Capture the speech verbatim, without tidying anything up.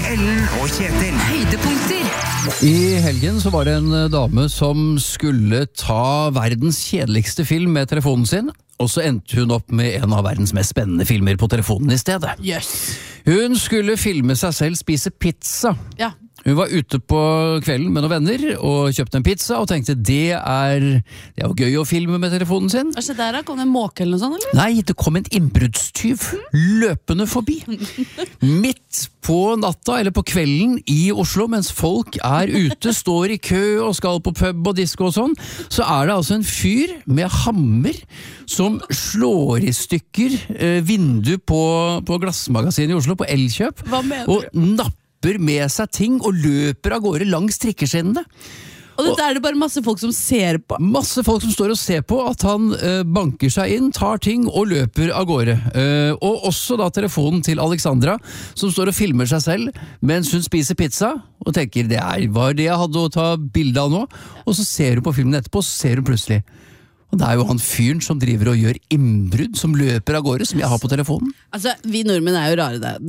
Ellen og Kjetil. Høydepunkter. I helgen så var det en dame som skulle ta verdens kjedeligste film med telefonen sin, og så endte hun opp med en av verdens mest spennende filmer på telefonen i stedet. Yes. Hun skulle filme seg selv spise pizza. Ja. Hun var ute på kvelden med noen venner og kjøpte en pizza og tenkte det er, det er jo gøy å filme med telefonen sin. Hva skjedde der da? Kom det en måke eller noe sånt, eller? Nei, det kom en innbruddstyv løpende forbi. Midt på natta eller på kvelden i Oslo, mens folk er ute, står i kø og skal på pub og disko og sånn, så er det altså en fyr med hammer som slår i stykker eh, vindu på, på glassmagasinet i Oslo, på Elkjøp, Hva mener du? og napper med seg ting og løper av gårde langs trikkeskinnene. Og dette er det bare masse folk som ser på. Masse folk som står og ser på at han eh, banker seg inn, tar ting og løper av gårde. Eh, og også da telefonen til Alexandra, som står og filmer seg selv mens hun spiser pizza, og tenker det er, var det jeg hadde å ta bilde av nå? Og så ser hun på filmen etterpå, så ser hun plutselig. Og det er jo han fyren som driver og gjør innbrudd, som løper av gårde, som jeg har på telefonen. Altså, vi nordmenn er jo rare der.